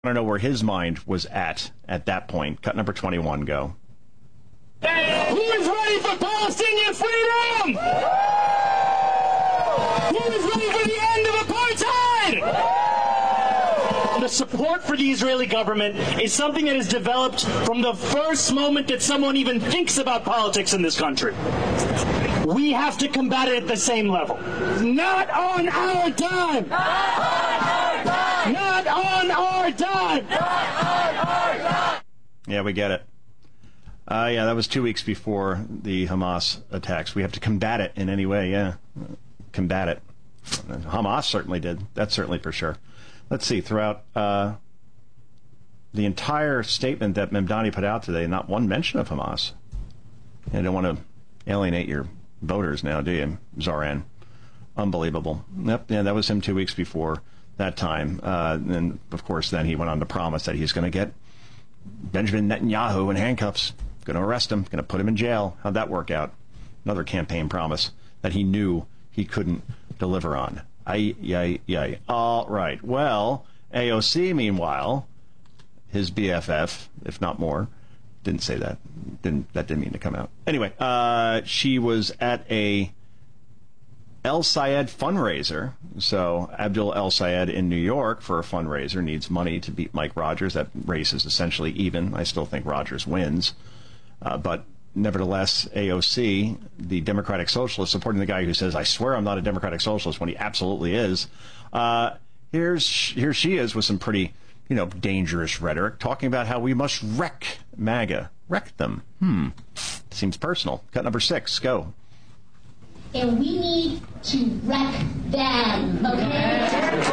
want to know where his mind was at that point. Cut number 21, go. Hey, who is ready for Palestinian freedom? Who is ready for the end of apartheid? The support for the Israeli government is something that is developed from the first moment that someone even thinks about politics in this country. We have to combat it at the same level. Not on our dime! Not on our dime! Yeah, we get it. Yeah, that was 2 weeks before the Hamas attacks. We have to combat it in any way, yeah. Combat it. Hamas certainly did. That's certainly for sure. Let's see, throughout the entire statement that Mamdani put out today, not one mention of Hamas. I don't want to alienate your voters now, do you, Zoran? Unbelievable. Yep, yeah, that was him 2 weeks before that time. And, of course, then he went on to promise that he's going to get Benjamin Netanyahu in handcuffs, going to arrest him, going to put him in jail. How'd that work out? Another campaign promise that he knew he couldn't deliver on. Ay. All right. Well, AOC, meanwhile, his BFF, if not more, didn't say that. That didn't mean to come out. Anyway, she was at a El Sayed fundraiser. So Abdul El Sayed in New York for a fundraiser needs money to beat Mike Rogers. That race is essentially even. I still think Rogers wins. But nevertheless, AOC, the Democratic Socialist, supporting the guy who says, I swear I'm not a Democratic Socialist, when he absolutely is. Here she is with some pretty, dangerous rhetoric, talking about how we must wreck MAGA. Wreck them. Seems personal. Cut number 6, go. And we need to wreck them, okay?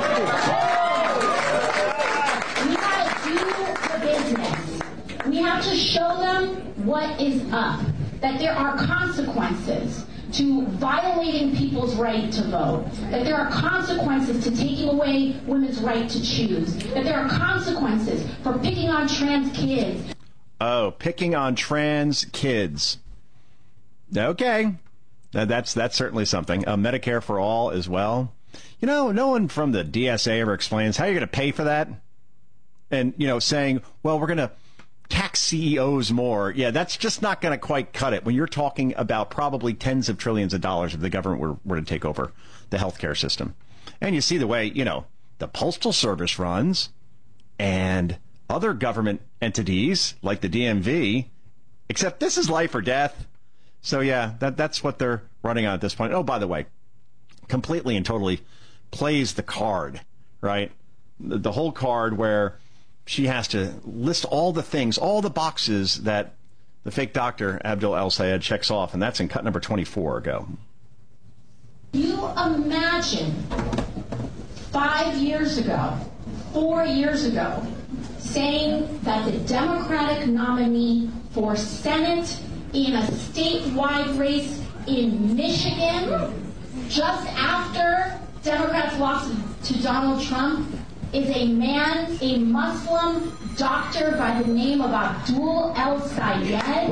We gotta do the business. We have to show them what is up, that there are consequences to violating people's right to vote, that there are consequences to taking away women's right to choose, that there are consequences for picking on trans kids. Oh, picking on trans kids. Okay. That's certainly something. Medicare for all as well. No one from the DSA ever explains how you're going to pay for that. And, saying, well, we're going to tax CEOs more. Yeah, that's just not going to quite cut it when you're talking about probably tens of trillions of dollars if the government were to take over the healthcare system. And you see the way, the Postal Service runs and other government entities like the DMV, except this is life or death. So, yeah, that's what they're running on at this point. Oh, by the way, completely and totally plays the card, right? The whole card where she has to list all the things, all the boxes that the fake doctor, Abdul El Sayed, checks off. And that's in cut number 24. Go. You imagine 5 years ago, 4 years ago, saying that the Democratic nominee for Senate in a statewide race in Michigan, just after Democrats lost to Donald Trump, is a man, a Muslim doctor by the name of Abdul El Sayed.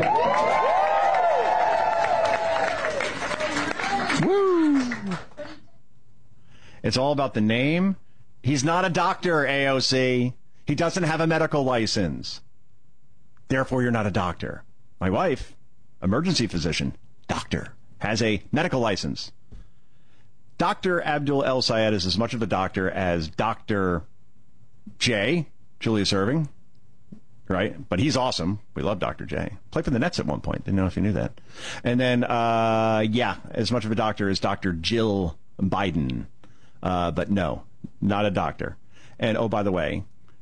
Woo! It's all about the name. He's not a doctor, AOC. He doesn't have a medical license. Therefore, you're not a doctor. My wife, emergency physician, doctor, has a medical license. Dr. Abdul El Sayed is as much of a doctor as Dr. J, Julius Erving, right? But he's awesome. We love Dr. J. Played for the Nets at one point. Didn't know if you knew that. And then, as much of a doctor as Dr. Jill Biden. But no, not a doctor. And, oh, by the way,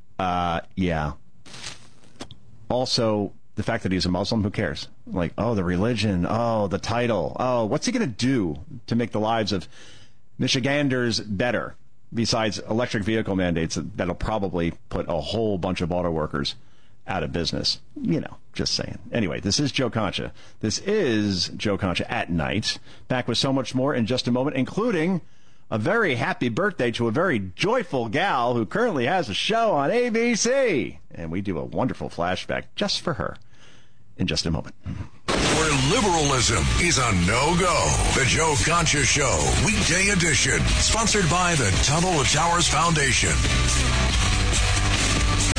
also, the fact that he's a Muslim, who cares? Like, oh, the religion, oh, the title, oh, what's he going to do to make the lives of Michiganders better besides electric vehicle mandates that'll probably put a whole bunch of auto workers out of business? Just saying. Anyway, this is Joe Concha. This is Joe Concha at night. Back with so much more in just a moment, including a very happy birthday to a very joyful gal who currently has a show on ABC. And we do a wonderful flashback just for her in just a moment. Where liberalism is a no-go. The Joe Concha Show, weekday edition. Sponsored by the Tunnel to Towers Foundation.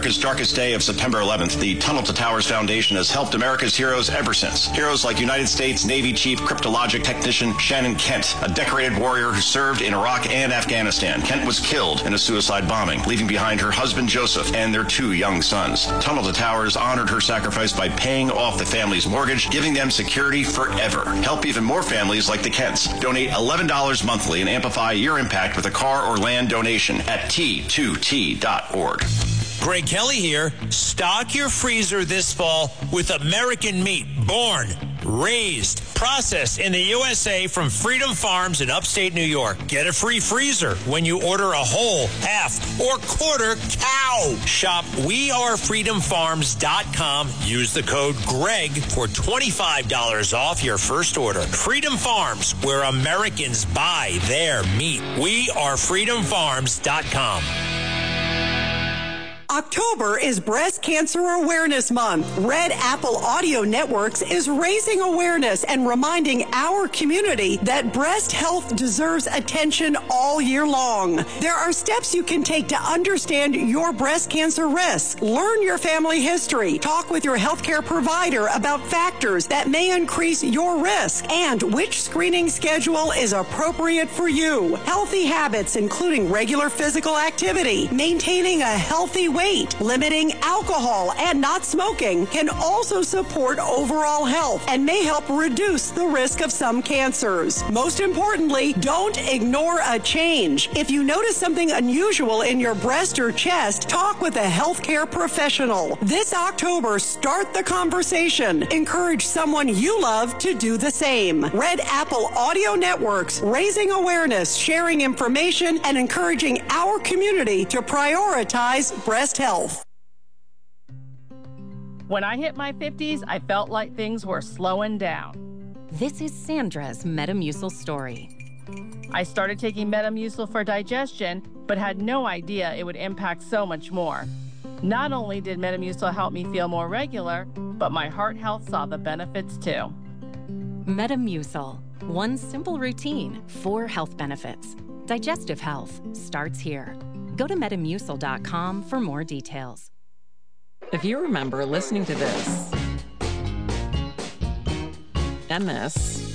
America's darkest day of September 11th, the Tunnel to Towers Foundation has helped America's heroes ever since. Heroes like United States Navy Chief Cryptologic Technician Shannon Kent, a decorated warrior who served in Iraq and Afghanistan. Kent was killed in a suicide bombing, leaving behind her husband Joseph and their 2 young sons. Tunnel to Towers honored her sacrifice by paying off the family's mortgage, giving them security forever. Help even more families like the Kents. Donate $11 monthly and amplify your impact with a car or land donation at T2T.org. Greg Kelly here. Stock your freezer this fall with American meat, born, raised, processed in the USA from Freedom Farms in upstate New York. Get a free freezer when you order a whole, half, or quarter cow. Shop wearefreedomfarms.com. Use the code GREG for $25 off your first order. Freedom Farms, where Americans buy their meat. wearefreedomfarms.com. October is Breast Cancer Awareness Month. Red Apple Audio Networks is raising awareness and reminding our community that breast health deserves attention all year long. There are steps you can take to understand your breast cancer risk. Learn your family history. Talk with your healthcare provider about factors that may increase your risk and which screening schedule is appropriate for you. Healthy habits, including regular physical activity, maintaining a healthy weight, limiting alcohol, and not smoking can also support overall health and may help reduce the risk of some cancers. Most importantly, don't ignore a change. If you notice something unusual in your breast or chest, talk with a healthcare professional. This October, start the conversation. Encourage someone you love to do the same. Red Apple Audio Networks, raising awareness, sharing information, and encouraging our community to prioritize breast health. When I hit my 50s, I felt like things were slowing down. This is Sandra's Metamucil story. I started taking Metamucil for digestion, but had no idea it would impact so much more. Not only did Metamucil help me feel more regular, but my heart health saw the benefits too. Metamucil, one simple routine, 4 health benefits. Digestive health starts here. Go to Metamucil.com for more details. If you remember listening to this, and this,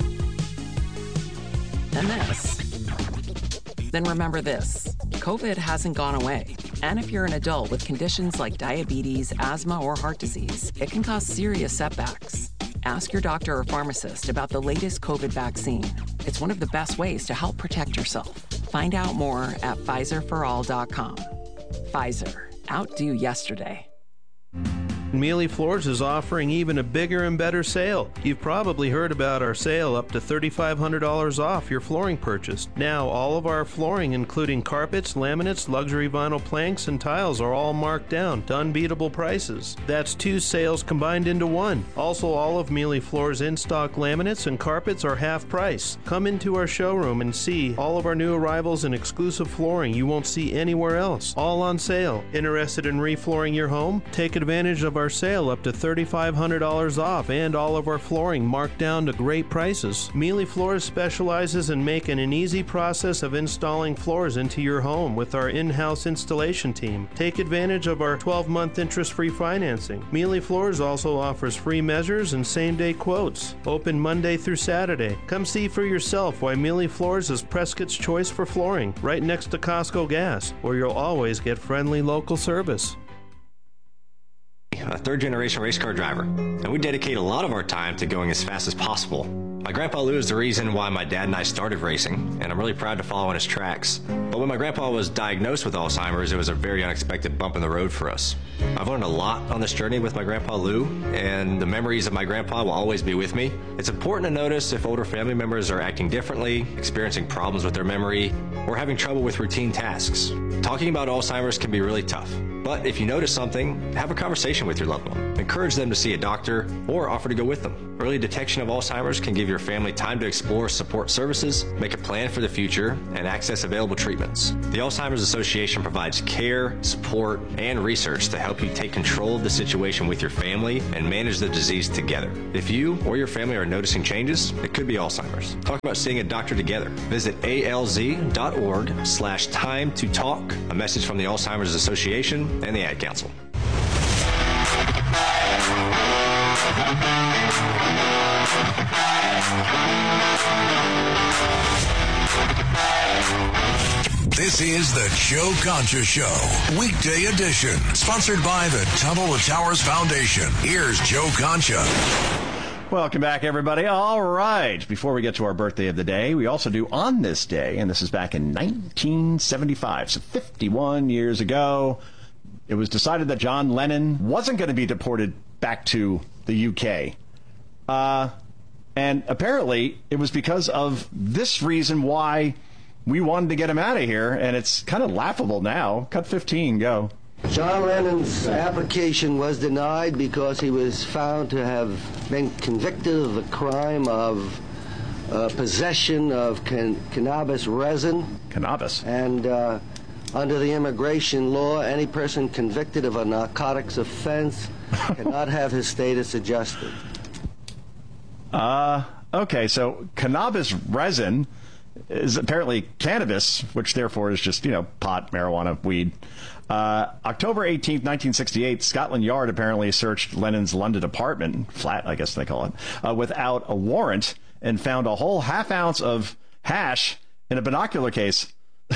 and this, then remember this. COVID hasn't gone away. And if you're an adult with conditions like diabetes, asthma, or heart disease, it can cause serious setbacks. Ask your doctor or pharmacist about the latest COVID vaccine. It's one of the best ways to help protect yourself. Find out more at PfizerForAll.com. Pfizer. Outdo yesterday. Mealy Floors is offering even a bigger and better sale. You've probably heard about our sale up to $3,500 off your flooring purchase. Now, all of our flooring, including carpets, laminates, luxury vinyl planks, and tiles, are all marked down to unbeatable prices. That's 2 sales combined into one. Also, all of Mealy Floors' in-stock laminates and carpets are half price. Come into our showroom and see all of our new arrivals and exclusive flooring you won't see anywhere else. All on sale. Interested in reflooring your home? Take advantage of our sale up to $3,500 off and all of our flooring marked down to great prices. Mealy Floors specializes in making an easy process of installing floors into your home with our in-house installation team. Take advantage of our 12-month interest-free financing. Mealy Floors also offers free measures and same-day quotes. Open Monday through Saturday. Come see for yourself why Mealy Floors is Prescott's choice for flooring, right next to Costco Gas, where you'll always get friendly local service. A third-generation race car driver, and we dedicate a lot of our time to going as fast as possible. My Grandpa Lou is the reason why my dad and I started racing, and I'm really proud to follow in his tracks. But when my grandpa was diagnosed with Alzheimer's, it was a very unexpected bump in the road for us. I've learned a lot on this journey with my Grandpa Lou, and the memories of my grandpa will always be with me. It's important to notice if older family members are acting differently, experiencing problems with their memory, or having trouble with routine tasks. Talking about Alzheimer's can be really tough. But if you notice something, have a conversation with your loved one. Encourage them to see a doctor or offer to go with them. Early detection of Alzheimer's can give your family time to explore support services, make a plan for the future, and access available treatments. The Alzheimer's Association provides care, support, and research to help you take control of the situation with your family and manage the disease together. If you or your family are noticing changes, it could be Alzheimer's. Talk about seeing a doctor together. Visit alz.org/time to talk. A message from the Alzheimer's Association and the Ad Council. This is the Joe Concha Show, weekday edition, sponsored by the Tunnel to Towers Foundation. Here's Joe Concha. Welcome back, everybody. All right. Before we get to our birthday of the day, we also do On This Day, and this is back in 1975, so 51 years ago. It was decided that John Lennon wasn't going to be deported back to the UK. And apparently it was because of this reason why we wanted to get him out of here, and it's kind of laughable now. Cut 15, go. John Lennon's application was denied because he was found to have been convicted of the crime of possession of cannabis resin. Cannabis? And under the immigration law, any person convicted of a narcotics offense cannot have his status adjusted. Okay, so cannabis resin is apparently cannabis, which therefore is just, pot, marijuana, weed. October 18th, 1968, Scotland Yard apparently searched Lennon's London apartment, flat, I guess they call it, without a warrant, and found a whole half ounce of hash in a binocular case.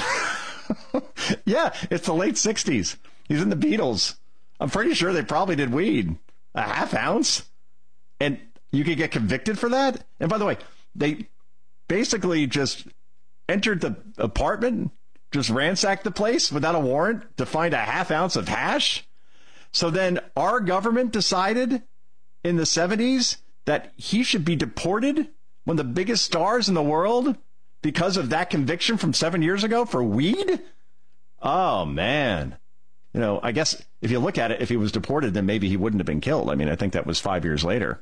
Yeah, it's the late 60s. He's in the Beatles. I'm pretty sure they probably did weed. A half ounce? And you could get convicted for that? And by the way, they basically just entered the apartment, just ransacked the place without a warrant to find a half ounce of hash. So then our government decided in the 70s that he should be deported, one of the biggest stars in the world, because of that conviction from 7 years ago for weed? Oh, man. I guess if you look at it, if he was deported, then maybe he wouldn't have been killed. I mean, I think that was 5 years later.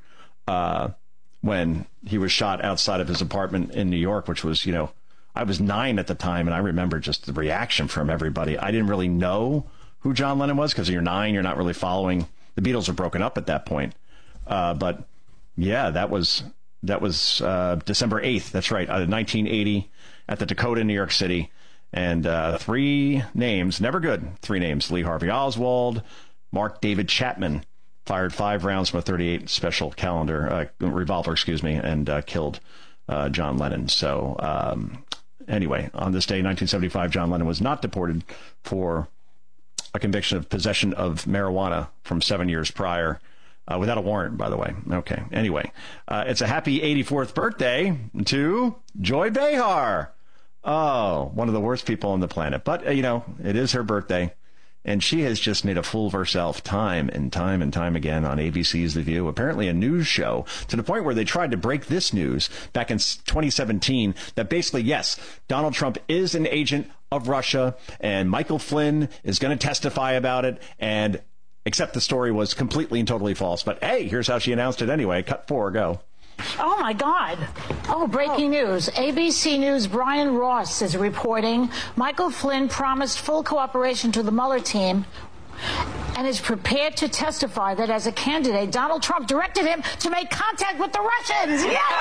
When he was shot outside of his apartment in New York, which was, I was 9 at the time, and I remember just the reaction from everybody. I didn't really know who John Lennon was, because you're 9, you're not really following. The Beatles were broken up at that point. But yeah, that was December 8th. That's right, 1980 at the Dakota, New York City. And 3 names, never good, 3 names: Lee Harvey Oswald, Mark David Chapman, fired 5 rounds from a .38 special revolver, and killed John Lennon. So anyway, on this day, 1975, John Lennon was not deported for a conviction of possession of marijuana from 7 years prior, without a warrant, by the way. Okay, anyway, it's a happy 84th birthday to Joy Behar. Oh, one of the worst people on the planet. But, it is her birthday. And she has just made a fool of herself time and time again on ABC's The View, apparently a news show, to the point where they tried to break this news back in 2017 that basically, yes, Donald Trump is an agent of Russia and Michael Flynn is going to testify about it, and except the story was completely and totally false. But hey, here's how she announced it anyway. Cut 4, go. Oh, my God. Oh, breaking news. ABC News' Brian Ross is reporting Michael Flynn promised full cooperation to the Mueller team and is prepared to testify that as a candidate, Donald Trump directed him to make contact with the Russians. Yes!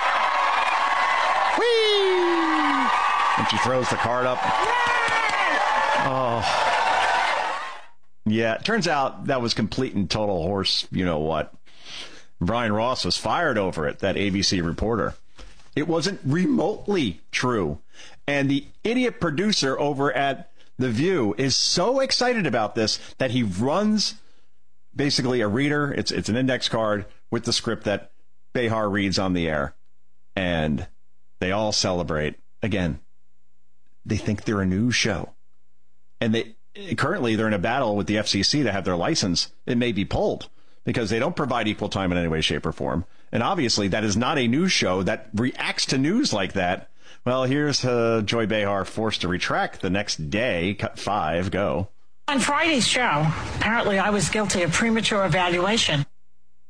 Whee! And she throws the card up. Yes! Oh. Yeah, it turns out that was complete and total horse, you-know-what. Brian Ross was fired over it, that ABC reporter. It wasn't remotely true. And the idiot producer over at The View is so excited about this that he runs basically a reader. It's an index card with the script that Behar reads on the air. And they all celebrate. Again, they think they're a news show. And currently they're in a battle with the FCC to have their license. It may be pulled, because they don't provide equal time in any way, shape, or form. And obviously, that is not a news show that reacts to news like that. Well, here's Joy Behar forced to retract the next day. Cut 5, go. On Friday's show, apparently I was guilty of premature evaluation.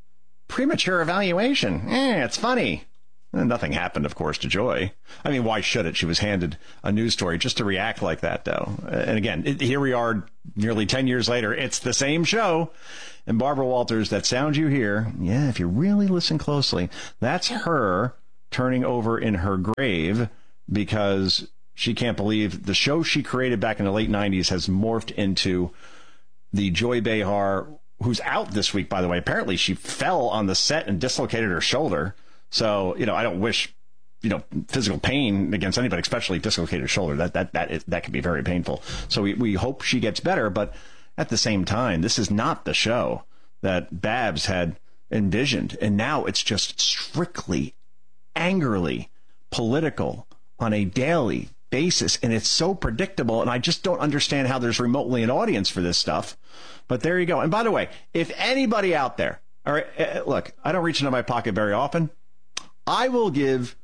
premature evaluation. It's funny. And nothing happened, of course, to Joy. I mean, why should it? She was handed a news story just to react like that, though. And again, here we are nearly 10 years later. It's the same show. And Barbara Walters, that sound you hear, yeah, if you really listen closely, that's her turning over in her grave because she can't believe the show she created back in the late 90s has morphed into the Joy Behar, who's out this week, by the way. Apparently, she fell on the set and dislocated her shoulder. So, I don't wish, physical pain against anybody, especially dislocated shoulder. That can be very painful. So we hope she gets better. But at the same time, this is not the show that Babs had envisioned. And now it's just strictly, angrily political on a daily basis. And it's so predictable. And I just don't understand how there's remotely an audience for this stuff. But there you go. And by the way, if anybody out there, all right, look, I don't reach into my pocket very often. I will give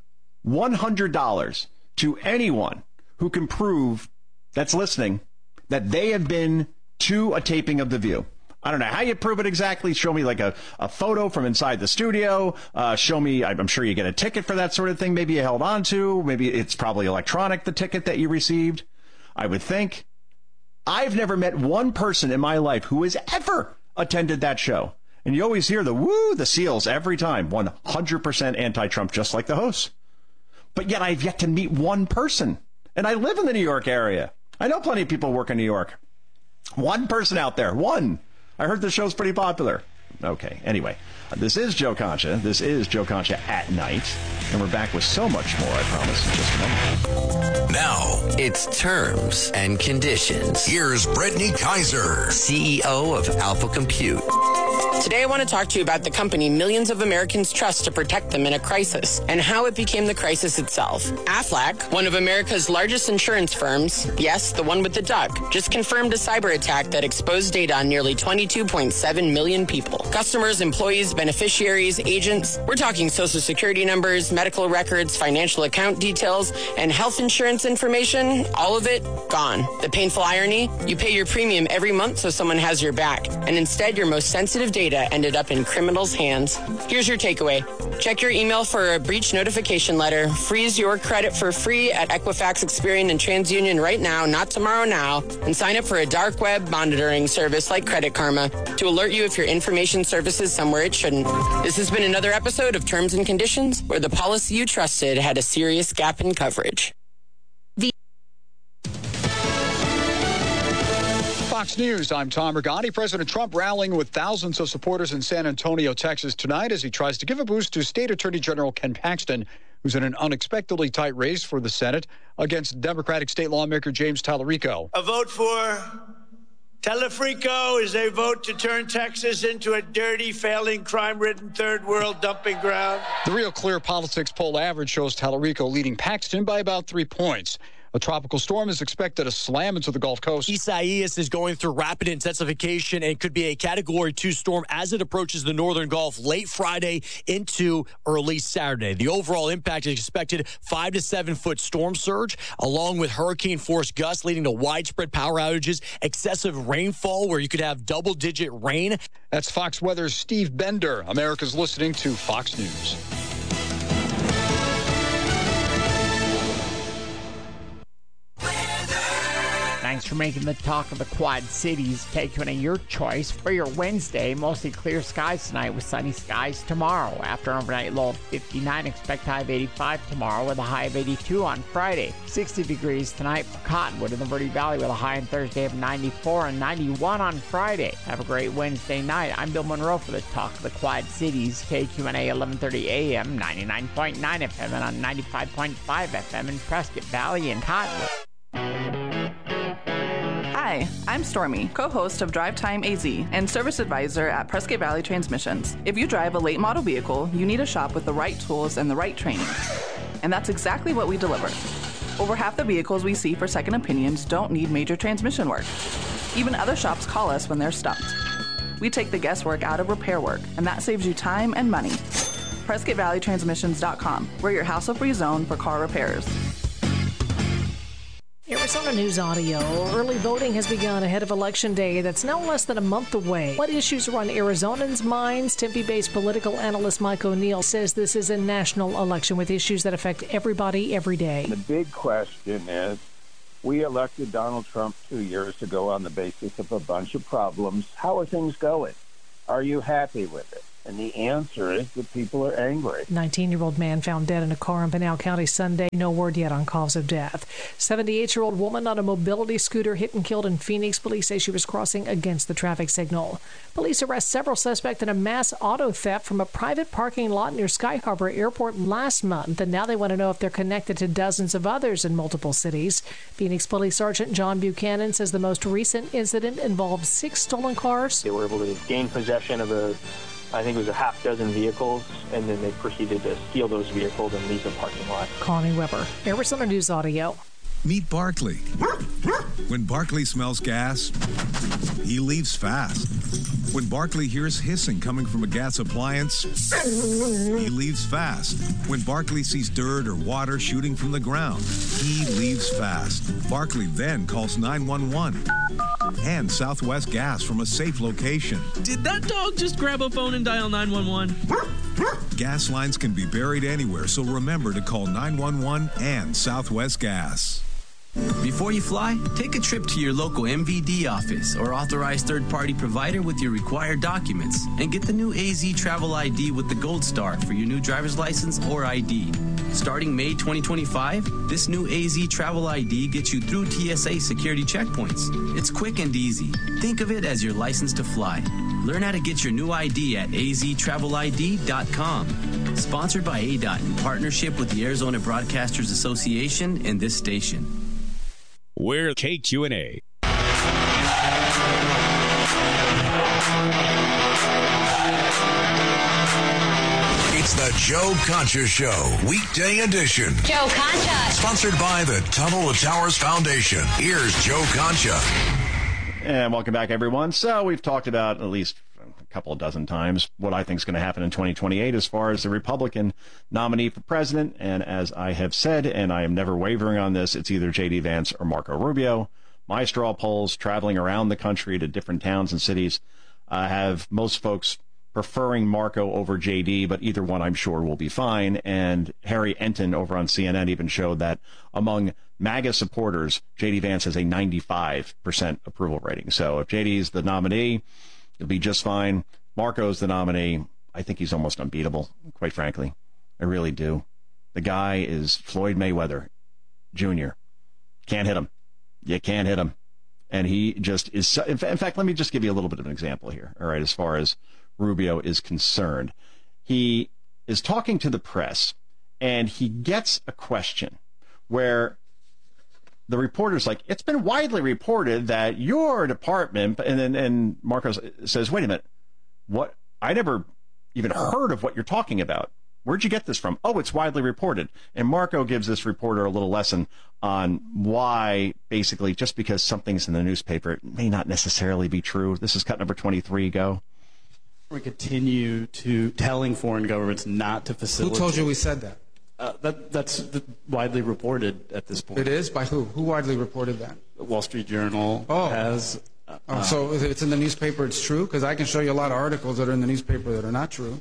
$100 to anyone who can prove that's listening that they have been to a taping of The View. I don't know how you prove it exactly. Show me like a photo from inside the studio. Show me, I'm sure you get a ticket for that sort of thing. Maybe you held on to. Maybe it's probably electronic, the ticket that you received. I would think. I've never met one person in my life who has ever attended that show. And you always hear the seals every time. 100% anti-Trump, just like the hosts. But yet I've yet to meet one person. And I live in the New York area. I know plenty of people who work in New York. One person out there. One. I heard the show's pretty popular. Okay. Anyway, this is Joe Concha. This is Joe Concha at Night. And we're back with so much more, I promise, in just a moment. Now, it's Terms and Conditions. Here's Brittany Kaiser, CEO of Alpha Compute. Today I want to talk to you about the company millions of Americans trust to protect them in a crisis and how it became the crisis itself. Aflac, one of America's largest insurance firms, yes, the one with the duck, just confirmed a cyber attack that exposed data on nearly 22.7 million people. Customers, employees, beneficiaries, agents. We're talking social security numbers, medical records, financial account details, and health insurance information. All of it gone. The painful irony? You pay your premium every month so someone has your back, and instead your most sensitive data ended up in criminals' hands. Here's your takeaway. Check your email for a breach notification letter. Freeze your credit for free at Equifax, Experian, and TransUnion right now, not tomorrow now, and sign up for a dark web monitoring service like Credit Karma to alert you if your information surfaces somewhere it shouldn't. This has been another episode of Terms and Conditions, where the policy you trusted had a serious gap in coverage. Fox News, I'm Tom Regani. President Trump rallying with thousands of supporters in San Antonio, Texas tonight as he tries to give a boost to State Attorney General Ken Paxton, who's in an unexpectedly tight race for the Senate against Democratic state lawmaker James Tallarico. A vote for Tallarico is a vote to turn Texas into a dirty, failing, crime-ridden third world dumping ground. The Real Clear Politics poll average shows Tallarico leading Paxton by about 3 points. A tropical storm is expected to slam into the Gulf Coast. Isaias is going through rapid intensification and could be a Category 2 storm as it approaches the northern Gulf late Friday into early Saturday. The overall impact is expected 5 to 7 foot storm surge, along with hurricane force gusts leading to widespread power outages, excessive rainfall where you could have double-digit rain. That's Fox Weather's Steve Bender. America's listening to Fox News. Thanks for making the talk of the Quad Cities. KQNA your choice for your Wednesday. Mostly clear skies tonight with sunny skies tomorrow. After an overnight low of 59, expect high of 85 tomorrow with a high of 82 on Friday. 60 degrees tonight for Cottonwood in the Verde Valley with a high on Thursday of 94 and 91 on Friday. Have a great Wednesday night. I'm Bill Monroe for the talk of the Quad Cities. KQNA 1130 AM, 99.9 FM and on 95.5 FM in Prescott Valley and Cottonwood. Hi, I'm Stormy, co-host of Drive Time AZ and service advisor at Prescott Valley Transmissions. If you drive a late model vehicle, you need a shop with the right tools and the right training. And that's exactly what we deliver. Over half the vehicles we see for second opinions don't need major transmission work. Even other shops call us when they're stumped. We take the guesswork out of repair work, and that saves you time and money. PrescottValleyTransmissions.com. We're your hassle-free zone for car repairs. Arizona News Audio. Early voting has begun ahead of Election Day that's now less than a month away. What issues are on Arizonans' minds? Tempe-based political analyst Mike O'Neill says this is a national election with issues that affect everybody every day. The big question is, we elected Donald Trump 2 years ago on the basis of a bunch of problems. How are things going? Are you happy with it? And the answer is that people are angry. 19-year-old man found dead in a car in Pinal County Sunday. No word yet on cause of death. 78-year-old woman on a mobility scooter hit and killed in Phoenix. Police say she was crossing against the traffic signal. Police arrest several suspects in a mass auto theft from a private parking lot near Sky Harbor Airport last month. And now they want to know if they're connected to dozens of others in multiple cities. Phoenix Police Sergeant John Buchanan says the most recent incident involved 6 stolen cars. They were able to gain possession of I think it was a half dozen vehicles, and then they proceeded to steal those vehicles and leave the parking lot. Connie Weber, Arizona News Audio. Meet Barkley. When Barkley smells gas, he leaves fast. When Barkley hears hissing coming from a gas appliance, he leaves fast. When Barkley sees dirt or water shooting from the ground, he leaves fast. Barkley then calls 911 and Southwest Gas from a safe location. Did that dog just grab a phone and dial 911? Gas lines can be buried anywhere, so remember to call 911 and Southwest Gas. Before you fly, take a trip to your local MVD office or authorized third-party provider with your required documents and get the new AZ Travel ID with the Gold Star for your new driver's license or ID. Starting May 2025, this new AZ Travel ID gets you through TSA security checkpoints. It's quick and easy. Think of it as your license to fly. Learn how to get your new ID at aztravelid.com. Sponsored by ADOT in partnership with the Arizona Broadcasters Association and this station. We're KQNA. It's the Joe Concha Show, weekday edition. Joe Concha. Sponsored by the Tunnel to Towers Foundation. Here's Joe Concha. And welcome back, everyone. So we've talked about at least a couple of dozen times what I think is going to happen in 2028 as far as the Republican nominee for president. And as I have said, and I am never wavering on this, it's either J.D. Vance or Marco Rubio. My straw polls traveling around the country to different towns and cities have most folks preferring Marco over J.D., but either one I'm sure will be fine. And Harry Enton over on CNN even showed that among MAGA supporters, J.D. Vance has a 95% approval rating. So if J.D. is the nominee, it'll be just fine. Marco's the nominee. I think he's almost unbeatable, quite frankly. I really do. The guy is Floyd Mayweather Jr. Can't hit him. You can't hit him. And he just is. In fact, let me just give you a little bit of an example here. All right, as far as Rubio is concerned, he is talking to the press, and he gets a question where the reporter's like, it's been widely reported that your department, and Marco says, wait a minute, what? I never even heard of what you're talking about. Where'd you get this from? Oh, it's widely reported. And Marco gives this reporter a little lesson on why, basically, just because something's in the newspaper, it may not necessarily be true. This is cut number 23. Go. We continue to telling foreign governments not to facilitate. Who told you we said that? That's widely reported at this point. It is? By who? Who widely reported that? The Wall Street Journal has. So if it's in the newspaper, it's true? Because I can show you a lot of articles that are in the newspaper that are not true.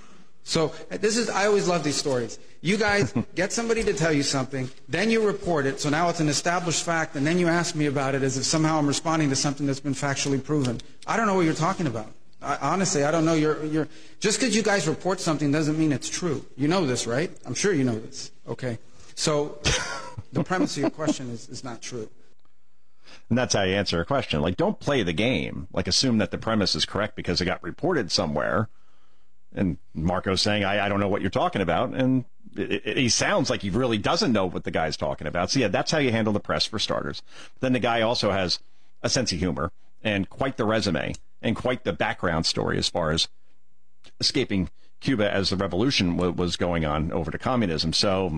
So I always love these stories. You guys get somebody to tell you something, then you report it, so now it's an established fact, and then you ask me about it as if somehow I'm responding to something that's been factually proven. I don't know what you're talking about. Honestly, I don't know. You're just because you guys report something doesn't mean it's true. You know this, right? I'm sure you know this. Okay. So the premise of your question is not true. And that's how you answer a question. Like, don't play the game. Like, assume that the premise is correct because it got reported somewhere. And Marco's saying, I don't know what you're talking about. And he sounds like he really doesn't know what the guy's talking about. So, yeah, that's how you handle the press, for starters. Then the guy also has a sense of humor and quite the resume and quite the background story as far as escaping Cuba as the revolution was going on over to communism. So,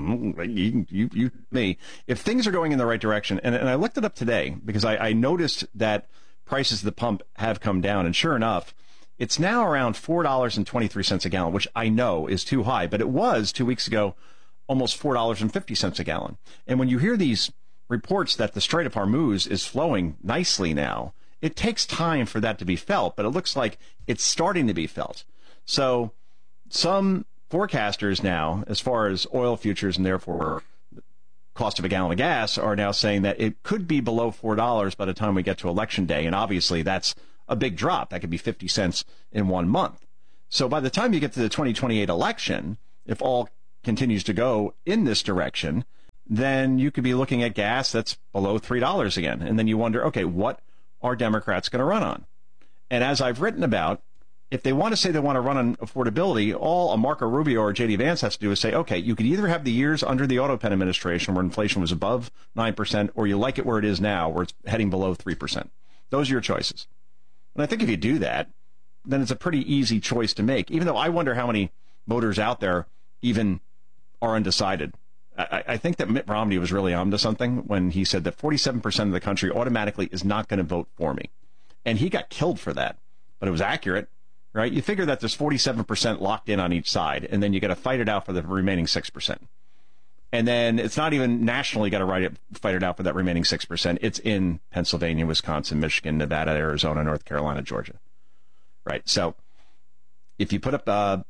me, if things are going in the right direction, and I looked it up today because I noticed that prices at the pump have come down, and sure enough, it's now around $4.23 a gallon, which I know is too high, but it was 2 weeks ago almost $4.50 a gallon. And when you hear these reports that the Strait of Hormuz is flowing nicely now. It takes time for that to be felt, but it looks like it's starting to be felt. So some forecasters now, as far as oil futures and therefore cost of a gallon of gas, are now saying that it could be below $4 by the time we get to Election Day. And obviously that's a big drop. That could be 50 cents in 1 month. So by the time you get to the 2028 election, if all continues to go in this direction, then you could be looking at gas that's below $3 again. And then you wonder, okay, what are Democrats going to run on? And as I've written about, if they want to say they want to run on affordability, all a Marco Rubio or J.D. Vance has to do is say, okay, you could either have the years under the Auto Pen administration where inflation was above 9%, or you like it where it is now, where it's heading below 3%. Those are your choices. And I think if you do that, then it's a pretty easy choice to make, even though I wonder how many voters out there even are undecided. I think that Mitt Romney was really onto something when he said that 47% of the country automatically is not going to vote for me. And he got killed for that, but it was accurate. Right? You figure that there's 47% locked in on each side, and then you got to fight it out for the remaining 6%. And then it's not even nationally got to fight it out for that remaining 6%. It's in Pennsylvania, Wisconsin, Michigan, Nevada, Arizona, North Carolina, Georgia. Right? So if you put up, an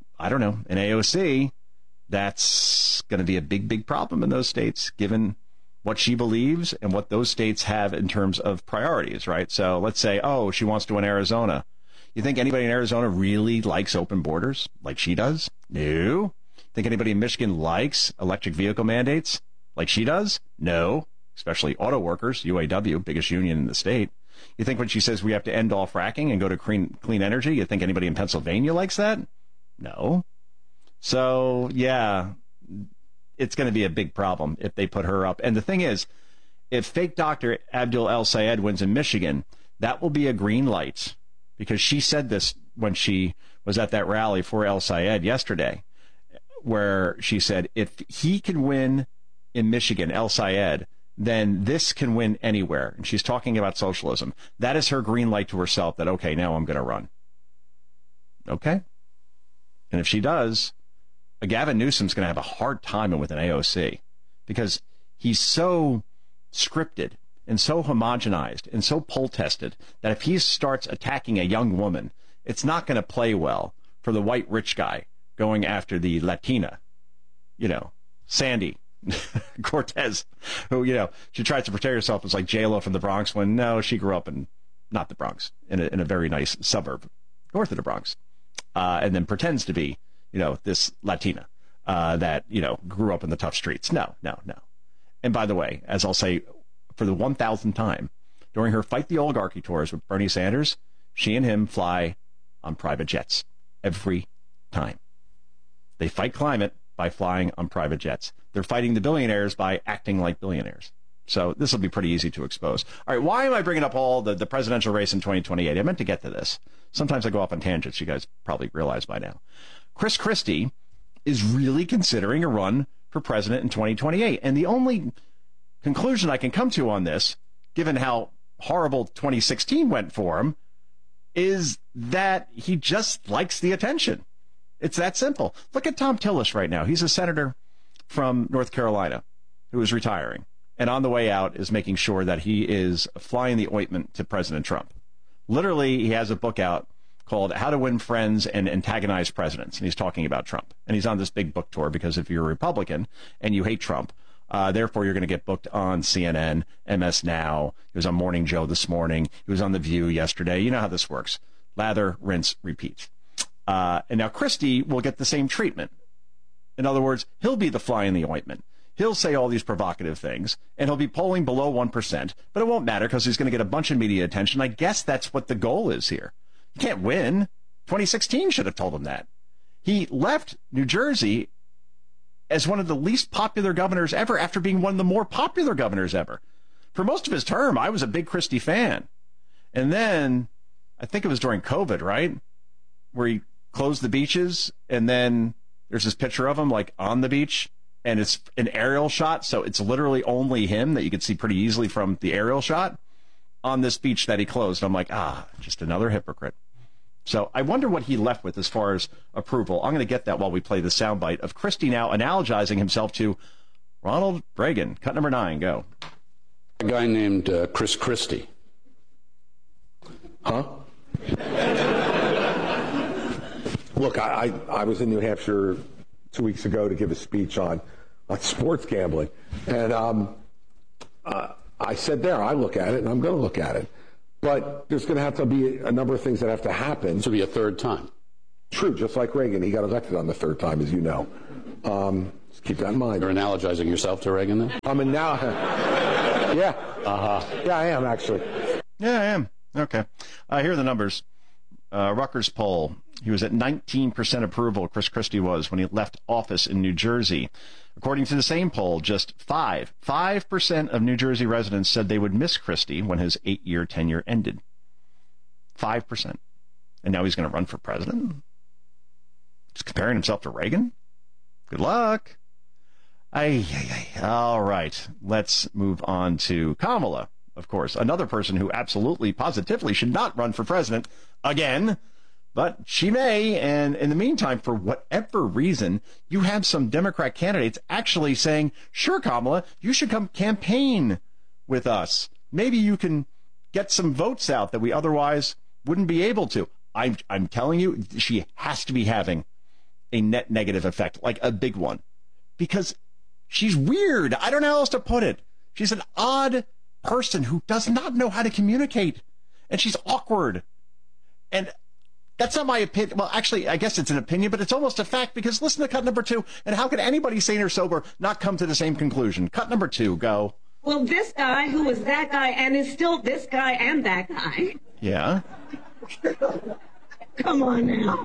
AOC, that's going to be a big, big problem in those states, given what she believes and what those states have in terms of priorities, right? So let's say, she wants to win Arizona. You think anybody in Arizona really likes open borders like she does? No. Think anybody in Michigan likes electric vehicle mandates like she does? No. Especially auto workers, UAW, biggest union in the state. You think when she says we have to end all fracking and go to clean energy, you think anybody in Pennsylvania likes that? No. So, yeah, it's going to be a big problem if they put her up. And the thing is, if fake Dr. Abdul El-Sayed wins in Michigan, that will be a green light. Because she said this when she was at that rally for El-Sayed yesterday, where she said, if he can win in Michigan, El-Sayed, then this can win anywhere. And she's talking about socialism. That is her green light to herself that, okay, now I'm going to run. Okay? And if she does, Gavin Newsom's going to have a hard time with an AOC because he's so scripted and so homogenized and so poll-tested that if he starts attacking a young woman, it's not going to play well for the white rich guy going after the Latina, Sandy Cortez, who, she tries to portray herself as like J-Lo from the Bronx when, no, she grew up in, not the Bronx, in a very nice suburb north of the Bronx, and then pretends to be, this Latina that, grew up in the tough streets. No. And by the way, as I'll say, for the 1,000th time, during her Fight the Oligarchy tours with Bernie Sanders, she and him fly on private jets every time. They fight climate by flying on private jets. They're fighting the billionaires by acting like billionaires. So this will be pretty easy to expose. All right, why am I bringing up all the presidential race in 2028? I meant to get to this. Sometimes I go off on tangents, you guys probably realize by now. Chris Christie is really considering a run for president in 2028. And the only conclusion I can come to on this, given how horrible 2016 went for him, is that he just likes the attention. It's that simple. Look at Tom Tillis right now. He's a senator from North Carolina who is retiring. And on the way out is making sure that he is flying the ointment to President Trump. Literally, he has a book out called How to Win Friends and Antagonize Presidents. And he's talking about Trump. And he's on this big book tour because if you're a Republican and you hate Trump, therefore you're going to get booked on CNN, MS Now. He was on Morning Joe this morning. He was on The View yesterday. You know how this works. Lather, rinse, repeat. And now Christie will get the same treatment. In other words, he'll be the fly in the ointment. He'll say all these provocative things, and he'll be polling below 1%, but it won't matter because he's going to get a bunch of media attention. I guess that's what the goal is here. You can't win. 2016 should have told him that. He left New Jersey as one of the least popular governors ever after being one of the more popular governors ever. For most of his term, I was a big Christie fan. And then, I think it was during COVID, right, where he closed the beaches, and then there's this picture of him, like, on the beach, and it's an aerial shot, so it's literally only him that you can see pretty easily from the aerial shot on this beach that he closed. I'm like, just another hypocrite. So I wonder what he left with as far as approval. I'm going to get that while we play the soundbite of Christie now analogizing himself to Ronald Reagan. Cut number 9, go. A guy named Chris Christie. Huh? Look, I was in New Hampshire 2 weeks ago to give a speech on sports gambling. And I said there, I look at it, and I'm going to look at it. But there's going to have to be a number of things that have to happen. This will be a third time. True, just like Reagan. He got elected on the third time, as you know. Just keep that in mind. You're analogizing yourself to Reagan, then? Yeah. Yeah, I am, actually. Yeah, I am. Okay. Here are the numbers. Rutgers poll. He was at 19% approval, Chris Christie was, when he left office in New Jersey. According to the same poll, just 5% of New Jersey residents said they would miss Christie when his 8-year tenure ended. 5%. And now he's going to run for president? He's comparing himself to Reagan? Good luck. All right. Let's move on to Kamala, of course. Another person who absolutely, positively should not run for president again. But she may, and in the meantime, for whatever reason, you have some Democrat candidates actually saying, sure, Kamala, you should come campaign with us. Maybe you can get some votes out that we otherwise wouldn't be able to. I'm telling you, she has to be having a net negative effect, like a big one. Because she's weird. I don't know how else to put it. She's an odd person who does not know how to communicate. And she's awkward. And that's not my opinion. Well, actually, I guess it's an opinion, but it's almost a fact because listen to cut number 2. And how can anybody sane or sober not come to the same conclusion? Cut number 2, go. Well, this guy who was that guy and is still this guy and that guy. Yeah. Come on now.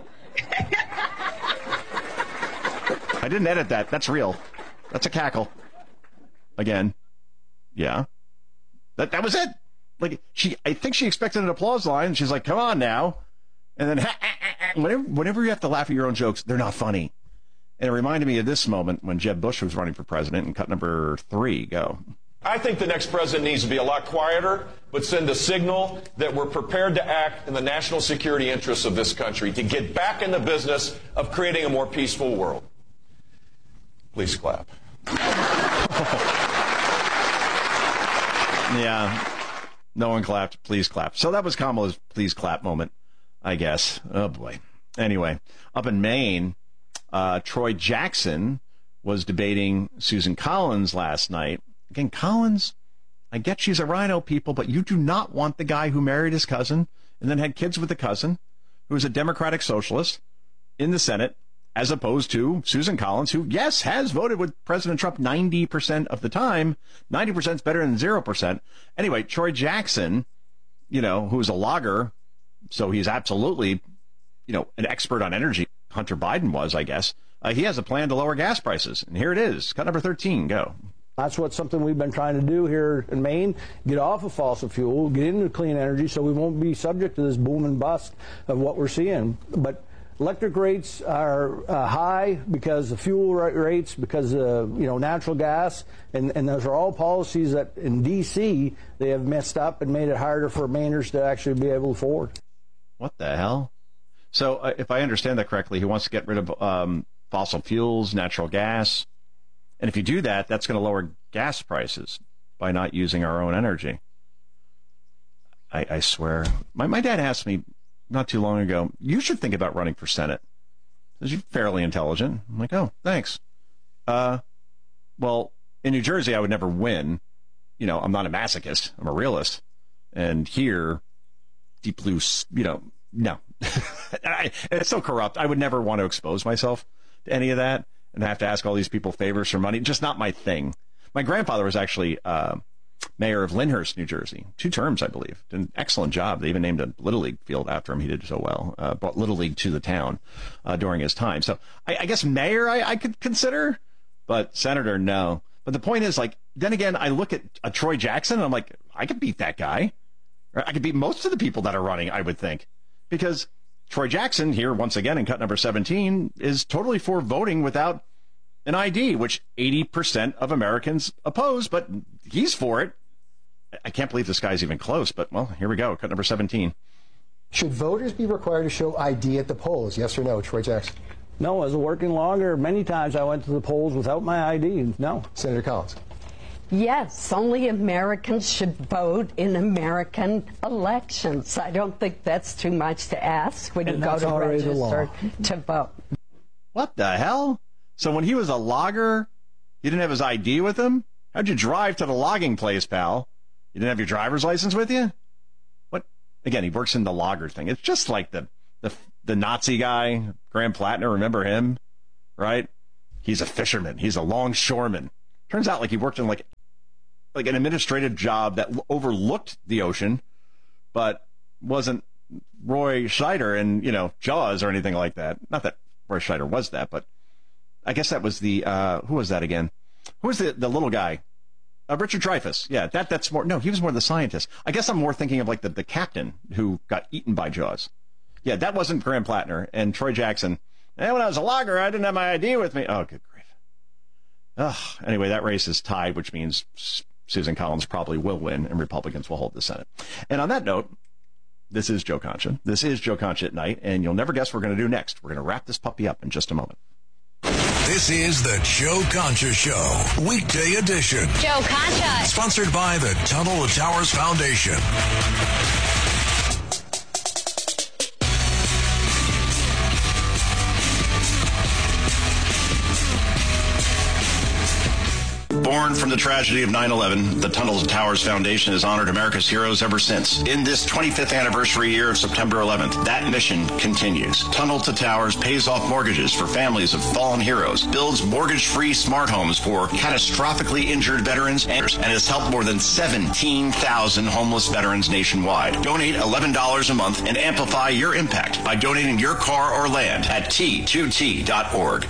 I didn't edit that. That's real. That's a cackle. Again. Yeah. That was it. Like I think she expected an applause line. And she's like, come on now. And then whenever you have to laugh at your own jokes, they're not funny. And it reminded me of this moment when Jeb Bush was running for president in cut number 3. Go. I think the next president needs to be a lot quieter, but send a signal that we're prepared to act in the national security interests of this country to get back in the business of creating a more peaceful world. Please clap. Yeah. No one clapped. Please clap. So that was Kamala's please clap moment, I guess. Oh, boy. Anyway, up in Maine, Troy Jackson was debating Susan Collins last night. Again, Collins, I get she's a rhino, people, but you do not want the guy who married his cousin and then had kids with the cousin, who is a Democratic socialist in the Senate, as opposed to Susan Collins, who, yes, has voted with President Trump 90% of the time. 90% is better than 0%. Anyway, Troy Jackson, who's a logger, so he's absolutely, an expert on energy. Hunter Biden was, I guess. He has a plan to lower gas prices. And here it is. Cut number 13. Go. That's something we've been trying to do here in Maine, get off of fossil fuel, get into clean energy so we won't be subject to this boom and bust of what we're seeing. But electric rates are high because of fuel rates, because of natural gas, and those are all policies that in D.C. they have messed up and made it harder for Mainers to actually be able to afford. What the hell? So if I understand that correctly, he wants to get rid of fossil fuels, natural gas. And if you do that, that's going to lower gas prices by not using our own energy. I swear. My dad asked me not too long ago, you should think about running for Senate, because you're fairly intelligent. I'm like, oh, thanks. Well, in New Jersey, I would never win. I'm not a masochist. I'm a realist. And here, Deep Blue, no. It's so corrupt. I would never want to expose myself to any of that and have to ask all these people favors for money. Just not my thing. My grandfather was actually mayor of Lyndhurst, New Jersey. 2 terms, I believe. Did an excellent job. They even named a Little League field after him. He did so well. Brought Little League to the town during his time. So I guess mayor I could consider, but senator, no. But the point is, then again, I look at a Troy Jackson, and I'm like, I could beat that guy. Or I could beat most of the people that are running, I would think. Because Troy Jackson, here once again in cut number 17, is totally for voting without an ID, which 80% of Americans oppose, but he's for it. I can't believe this guy's even close, but, well, here we go. Cut number 17. Should voters be required to show ID at the polls? Yes or no, Troy Jackson? No, as a working logger, many times I went to the polls without my ID. No. Senator Collins? Yes, only Americans should vote in American elections. I don't think that's too much to ask when you go to register to vote. What the hell? So when he was a logger, he didn't have his ID with him? How'd you drive to the logging place, pal? You didn't have your driver's license with you? What? Again, he works in the logger thing. It's just like the Nazi guy, Graham Plattner, remember him? Right? He's a fisherman. He's a longshoreman. Turns out like he worked in like an administrative job that overlooked the ocean, but wasn't Roy Scheider in, Jaws or anything like that. Not that Roy Scheider was that, but I guess that was the, who was that again? Who was the little guy? Richard Dreyfuss. Yeah, that's more, no, he was more the scientist. I guess I'm more thinking of like the captain who got eaten by Jaws. Yeah, that wasn't Graham Plattner. And Troy Jackson, when I was a logger, I didn't have my ID with me. Oh, good grief. Anyway, that race is tied, which means Susan Collins probably will win and Republicans will hold the Senate. And on that note, this is Joe Concha. This is Joe Concha at Night, and you'll never guess what we're going to do next. We're going to wrap this puppy up in just a moment. This is the Joe Concha Show, weekday edition. Joe Concha. Sponsored by the Tunnel to Towers Foundation. Born from the tragedy of 9/11, the Tunnel to Towers Foundation has honored America's heroes ever since. In this 25th anniversary year of September 11th, that mission continues. Tunnel to Towers pays off mortgages for families of fallen heroes, builds mortgage-free smart homes for catastrophically injured veterans, and has helped more than 17,000 homeless veterans nationwide. Donate $11 a month and amplify your impact by donating your car or land at T2T.org.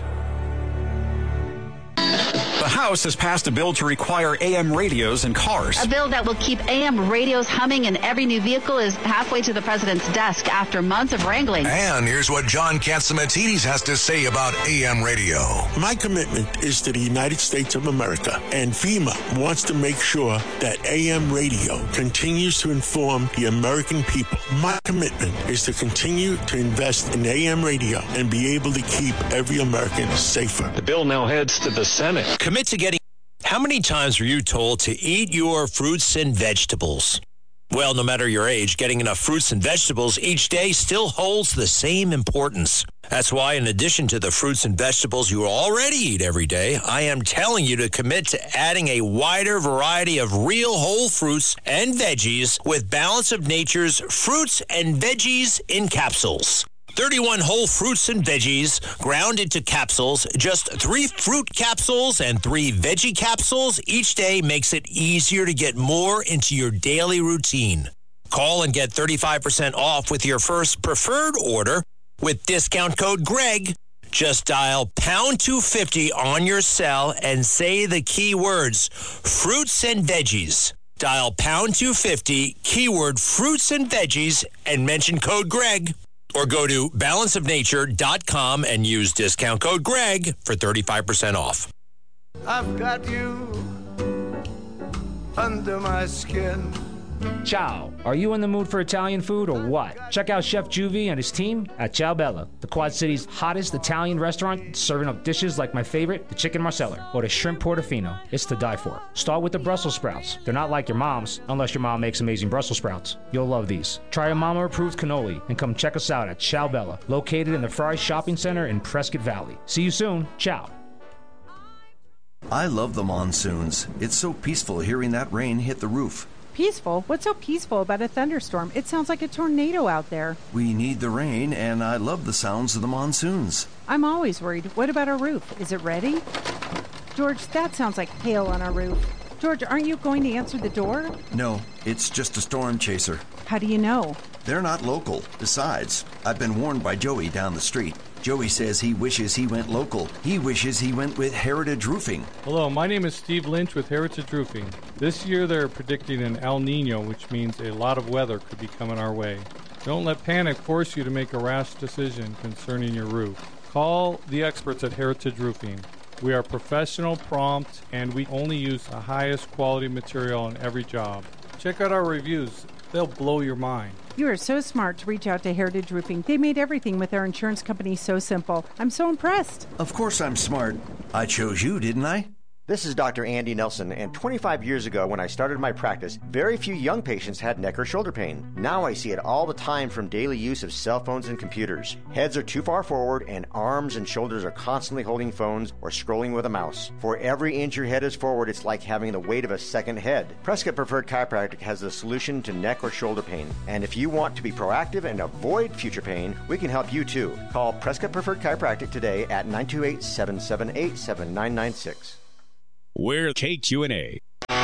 The House has passed a bill to require AM radios in cars. A bill that will keep AM radios humming in every new vehicle is halfway to the president's desk after months of wrangling. And here's what John Catsimatidis has to say about AM radio. My commitment is to the United States of America, and FEMA wants to make sure that AM radio continues to inform the American people. My commitment is to continue to invest in AM radio and be able to keep every American safer. The bill now heads to the Senate. Commit to getting... How many times were you told to eat your fruits and vegetables? Well, no matter your age, getting enough fruits and vegetables each day still holds the same importance. That's why, in addition to the fruits and vegetables you already eat every day, I am telling you to commit to adding a wider variety of real whole fruits and veggies with Balance of Nature's Fruits and Veggies in Capsules. 31 whole fruits and veggies ground into capsules. Just 3 fruit capsules and 3 veggie capsules each day makes it easier to get more into your daily routine. Call and get 35% off with your first preferred order with discount code GREG. Just dial pound 250 on your cell and say the key words, fruits and veggies. Dial pound 250, keyword fruits and veggies, and mention code GREG. Or go to balanceofnature.com and use discount code GREG for 35% off. I've got you under my skin. Ciao. Are you in the mood for Italian food or what? Check out Chef Juvie and his team at Ciao Bella, the Quad City's hottest Italian restaurant, serving up dishes like my favorite, the chicken marsala, or the shrimp portofino. It's to die for. Start with the Brussels sprouts. They're not like your mom's, unless your mom makes amazing Brussels sprouts. You'll love these. Try a mama-approved cannoli and come check us out at Ciao Bella, located in the Fry Shopping Center in Prescott Valley. See you soon. Ciao. I love the monsoons. It's so peaceful hearing that rain hit the roof. Peaceful? What's so peaceful about a thunderstorm? It sounds like a tornado out there. We need the rain, and I love the sounds of the monsoons. I'm always worried. What about our roof? Is it ready? George, that sounds like hail on our roof. George, aren't you going to answer the door? No, it's just a storm chaser. How do you know? They're not local. Besides, I've been warned by Joey down the street. Joey says he wishes he went local. He wishes he went with Heritage Roofing. Hello, my name is Steve Lynch with Heritage Roofing. This year they're predicting an El Nino, which means a lot of weather could be coming our way. Don't let panic force you to make a rash decision concerning your roof. Call the experts at Heritage Roofing. We are professional, prompt, and we only use the highest quality material on every job. Check out our reviews. They'll blow your mind. You are so smart to reach out to Heritage Roofing. They made everything with their insurance company so simple. I'm so impressed. Of course I'm smart. I chose you, didn't I? This is Dr. Andy Nelson, and 25 years ago when I started my practice, very few young patients had neck or shoulder pain. Now I see it all the time from daily use of cell phones and computers. Heads are too far forward, and arms and shoulders are constantly holding phones or scrolling with a mouse. For every inch your head is forward, it's like having the weight of a second head. Prescott Preferred Chiropractic has the solution to neck or shoulder pain. And if you want to be proactive and avoid future pain, we can help you too. Call Prescott Preferred Chiropractic today at 928-778-7996. We're KQNA.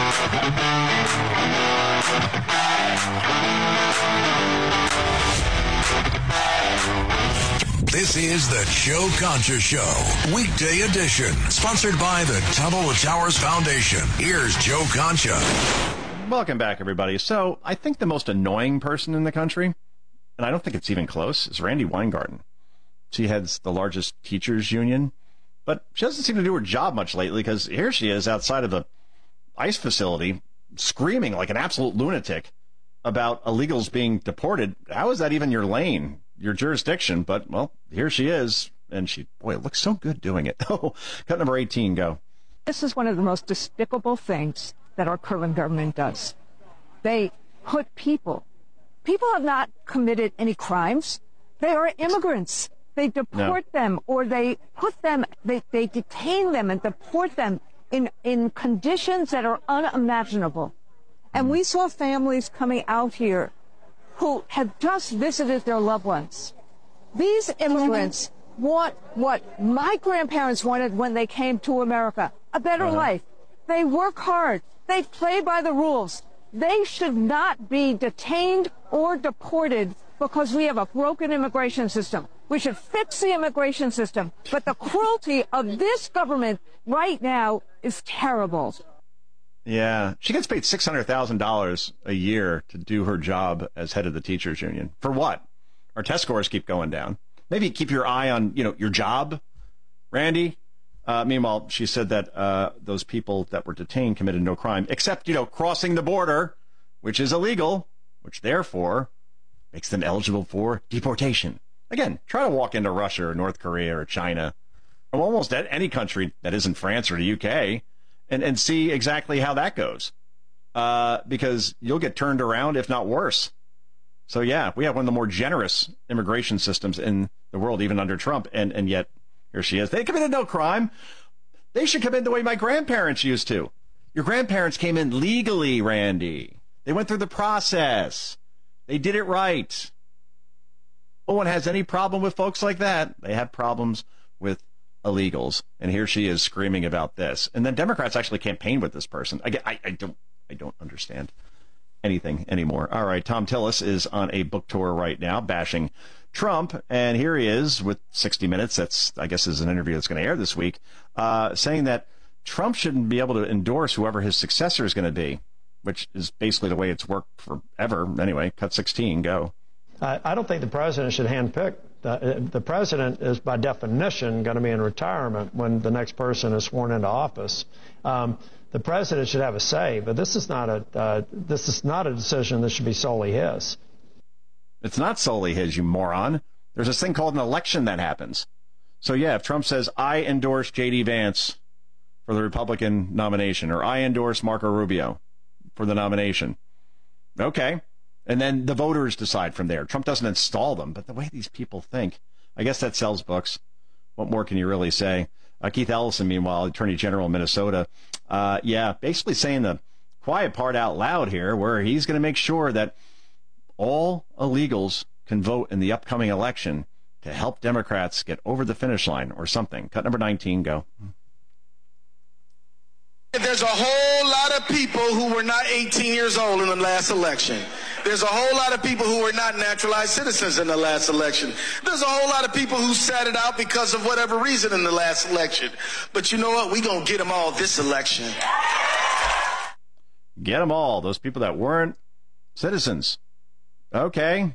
This is the Joe Concha Show, weekday edition, sponsored by the Tuttle Towers Foundation. Here's Joe Concha. Welcome back, everybody. So I think the most annoying person in the country, and I don't think it's even close, is Randi Weingarten. She heads the largest teachers union. But she doesn't seem to do her job much lately, because here she is outside of the ICE facility screaming like an absolute lunatic about illegals being deported. How is that even your lane, your jurisdiction? But, well, here she is. And she, boy, it looks so good doing it. Oh, cut number 18, go. This is one of the most despicable things that our current government does. They put people have not committed any crimes. They are immigrants. They deport them, or they put them, they detain them and deport them in conditions that are unimaginable. And we saw families coming out here who have just visited their loved ones. These immigrants want what my grandparents wanted when they came to America, a better life. They work hard. They play by the rules. They should not be detained or deported because we have a broken immigration system. We should fix the immigration system. But the cruelty of this government right now is terrible. Yeah. She gets paid $600,000 a year to do her job as head of the teachers union. For what? Our test scores keep going down. Maybe keep your eye on, your job, Randy. Meanwhile, she said that those people that were detained committed no crime, except, crossing the border, which is illegal, which therefore makes them eligible for deportation. Again, try to walk into Russia or North Korea or China, or almost any country that isn't France or the UK, and see exactly how that goes. Because you'll get turned around, if not worse. So, yeah, we have one of the more generous immigration systems in the world, even under Trump, and yet here she is. They committed no crime. They should come in the way my grandparents used to. Your grandparents came in legally, Randy. They went through the process. They did it right. No one has any problem with folks like that. They have problems with illegals. And here she is screaming about this. And then Democrats actually campaign with this person. I don't understand anything anymore. All right, Tom Tillis is on a book tour right now, bashing Trump. And here he is with 60 Minutes. That's, I guess, is an interview that's going to air this week, saying that Trump shouldn't be able to endorse whoever his successor is going to be, which is basically the way it's worked forever. Anyway, cut 16, go. I don't think the president should handpick. The president is, by definition, going to be in retirement when the next person is sworn into office. The president should have a say, but this is not a decision that should be solely his. It's not solely his, you moron. There's this thing called an election that happens. So, yeah, if Trump says, I endorse J.D. Vance for the Republican nomination, or I endorse Marco Rubio for the nomination, okay. And then the voters decide from there. Trump doesn't install them, but the way these people think, I guess that sells books. What more can you really say? Keith Ellison, meanwhile, Attorney General of Minnesota, basically saying the quiet part out loud here, where he's going to make sure that all illegals can vote in the upcoming election to help Democrats get over the finish line or something. Cut number 19, go. There's a whole lot of people who were not 18 years old in the last election. There's a whole lot of people who were not naturalized citizens in the last election. There's a whole lot of people who sat it out because of whatever reason in the last election. But you know what? We're going to get them all this election. Get them all. Those people that weren't citizens. Okay.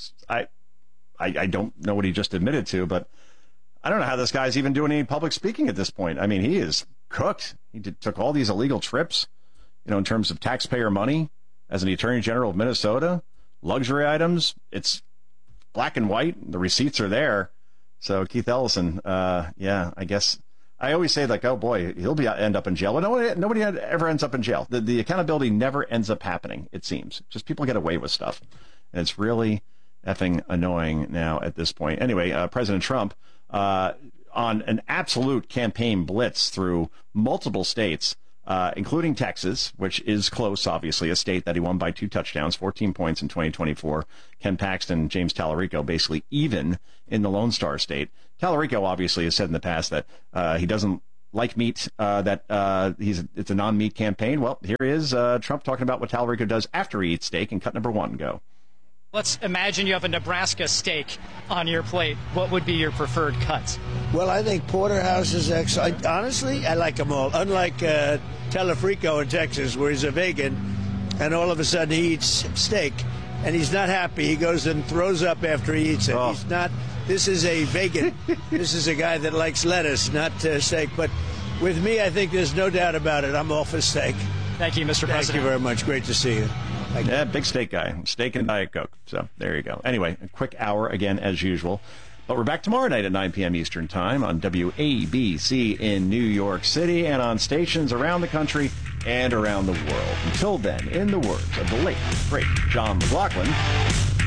I don't know what he just admitted to, but I don't know how this guy's even doing any public speaking at this point. I mean, he is cooked. He took all these illegal trips, in terms of taxpayer money as an Attorney General of Minnesota. Luxury items, it's black and white. The receipts are there. So Keith Ellison, I guess I always say, like, oh boy, he'll end up in jail. Well, nobody ever ends up in jail. The accountability never ends up happening, it seems. Just people get away with stuff. And it's really effing annoying now at this point. Anyway, President Trump, on an absolute campaign blitz through multiple states, including Texas, which is close, obviously, a state that he won by 2 touchdowns, 14 points in 2024. Ken Paxton, James Tallarico, basically even in the Lone Star State. Tallarico obviously has said in the past that he doesn't like meat, that it's a non-meat campaign. Well, here is Trump talking about what Tallarico does after he eats steak in cut number 1. Go. Let's imagine you have a Nebraska steak on your plate. What would be your preferred cut? Well, I think porterhouse is excellent. Honestly, I like them all. Unlike Tallarico in Texas, where he's a vegan, and all of a sudden he eats steak, and he's not happy. He goes and throws up after he eats it. Oh. He's not. This is a vegan. This is a guy that likes lettuce, not steak. But with me, I think there's no doubt about it. I'm all for steak. Thank you, Mr. President. Thank you very much. Great to see you. Yeah, big steak guy. Steak and Diet Coke. So there you go. Anyway, a quick hour again as usual. But we're back tomorrow night at 9 p.m. Eastern Time on WABC in New York City and on stations around the country and around the world. Until then, in the words of the late, great John McLaughlin,